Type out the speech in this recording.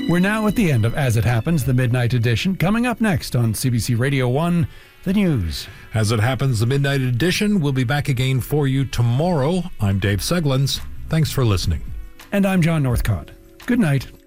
We're now at the end of As It Happens, the Midnight Edition. Coming up next on CBC Radio 1, the news. As It Happens, the Midnight Edition will be back again for you tomorrow. I'm Dave Seglins. Thanks for listening. And I'm John Northcott. Good night.